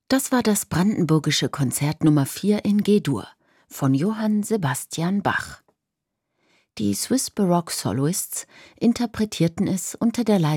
Das war das Brandenburgische Konzert Nummer 4 in G-Dur von Johann Sebastian Bach. Die Swiss Baroque Soloists interpretierten es unter der Leitung